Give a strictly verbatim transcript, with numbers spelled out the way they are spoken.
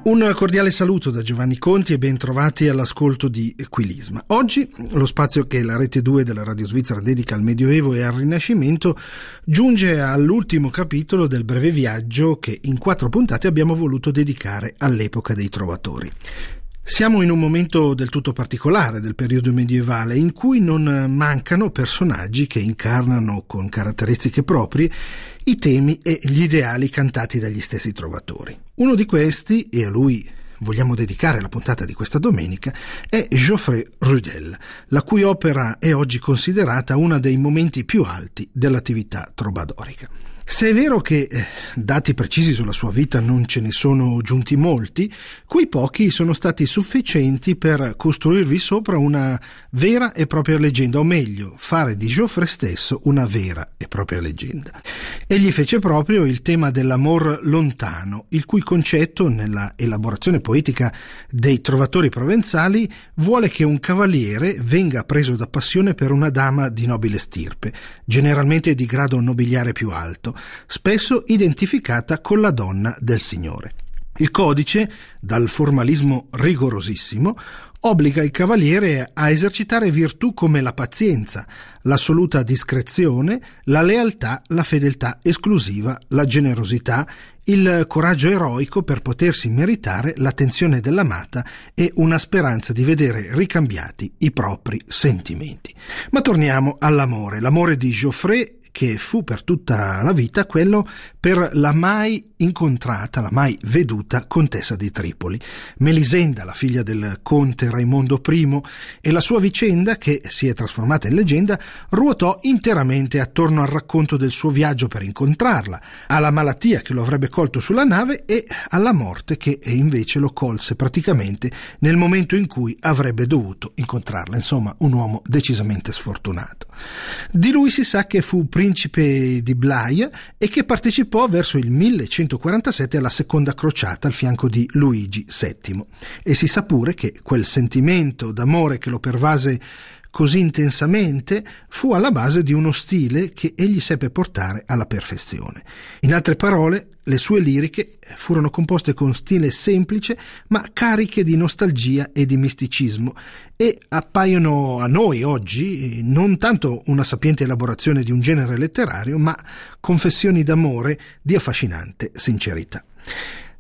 Un cordiale saluto da Giovanni Conti e ben trovati all'ascolto di Quilisma. Oggi lo spazio che la Rete due della Radio Svizzera dedica al Medioevo e al Rinascimento giunge all'ultimo capitolo del breve viaggio che in quattro puntate abbiamo voluto dedicare all'epoca dei Trovatori. Siamo in un momento del tutto particolare del periodo medievale in cui non mancano personaggi che incarnano con caratteristiche proprie i temi e gli ideali cantati dagli stessi Trovatori. Uno di questi, e a lui vogliamo dedicare la puntata di questa domenica, è Geoffrey Rudel, la cui opera è oggi considerata uno dei momenti più alti dell'attività trobadorica. Se è vero che eh, dati precisi sulla sua vita non ce ne sono giunti molti, quei pochi sono stati sufficienti per costruirvi sopra una vera e propria leggenda, o meglio, fare di Geoffrey stesso una vera e propria leggenda. Egli fece proprio il tema dell'amor lontano, il cui concetto, nella elaborazione poetica dei Trovatori provenzali, vuole che un cavaliere venga preso da passione per una dama di nobile stirpe, generalmente di grado nobiliare più alto, spesso identificata con la donna del signore. Il codice, dal formalismo rigorosissimo, obbliga il cavaliere a esercitare virtù come la pazienza, l'assoluta discrezione, la lealtà, la fedeltà esclusiva, la generosità, il coraggio eroico per potersi meritare l'attenzione dell'amata e una speranza di vedere ricambiati i propri sentimenti. Ma torniamo all'amore, l'amore di Geoffrey, che fu per tutta la vita quello per la mai incontrata, la mai veduta contessa di Tripoli, Melisenda, la figlia del conte Raimondo primo, e la sua vicenda, che si è trasformata in leggenda, ruotò interamente attorno al racconto del suo viaggio per incontrarla, alla malattia che lo avrebbe colto sulla nave e alla morte che invece lo colse praticamente nel momento in cui avrebbe dovuto incontrarla. Insomma, un uomo decisamente sfortunato. Di lui si sa che fu principe di Blaia e che partecipò verso il millecentoquarantasette alla seconda crociata al fianco di Luigi settimo, e si sa pure che quel sentimento d'amore che lo pervase così intensamente fu alla base di uno stile che egli seppe portare alla perfezione. In altre parole, le sue liriche furono composte con stile semplice ma cariche di nostalgia e di misticismo, e appaiono a noi oggi non tanto una sapiente elaborazione di un genere letterario, ma confessioni d'amore di affascinante sincerità.